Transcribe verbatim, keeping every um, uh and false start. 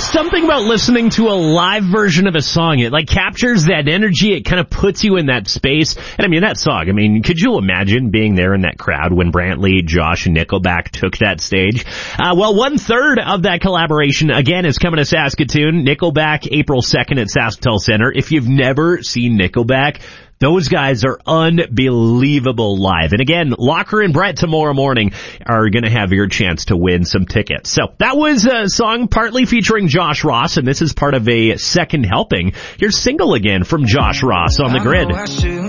something about listening to a live version of a song. It like captures that energy. It kind of puts you in that space. And I mean, that song, I mean, could you imagine being there in that crowd when Brantley, Josh, and Nickelback took that stage? Uh, well, one third of that collaboration, again, is coming to Saskatoon. Nickelback, April second at SaskTel Center. If you've never seen Nickelback, those guys are unbelievable live. And again, Locker and Brett tomorrow morning are going to have your chance to win some tickets. So that was a song partly featuring Josh Ross, and this is part of a second helping. Here's Single Again from Josh Ross on the Grid.